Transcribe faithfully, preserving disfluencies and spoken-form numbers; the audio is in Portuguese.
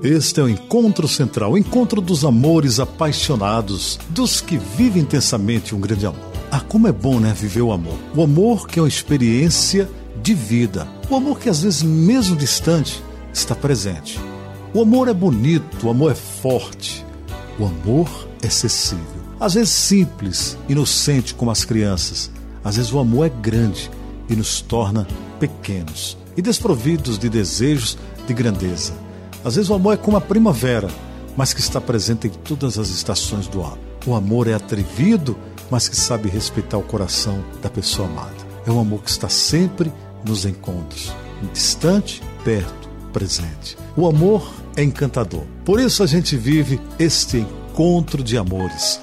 Este é o Encontro Central, o encontro dos amores apaixonados, dos que vivem intensamente um grande amor. Ah, como é bom, né, viver o amor. O amor que é uma experiência de vida. O amor que às vezes, mesmo distante, está presente. O amor é bonito, o amor é forte. O amor é acessível. Às vezes simples, inocente como as crianças. Às vezes o amor é grande e nos torna pequenos e desprovidos de desejos de grandeza. Às vezes o amor é como a primavera, mas que está presente em todas as estações do ano. O amor é atrevido, mas que sabe respeitar o coração da pessoa amada. É um amor que está sempre nos encontros, distante, perto, presente. O amor é encantador. Por isso a gente vive este encontro de amores.